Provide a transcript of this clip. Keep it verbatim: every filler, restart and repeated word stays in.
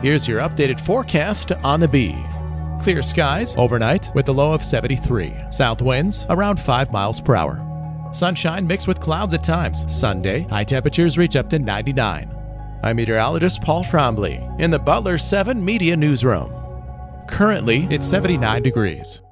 Here's your updated forecast on the Bee. Clear skies overnight with a low of seventy-three. South winds around five miles per hour. Sunshine mixed with clouds at times. Sunday, high temperatures reach up to ninety-nine. I'm meteorologist Paul Trombley in the Butler seven Media Newsroom. Currently, it's seventy-nine degrees.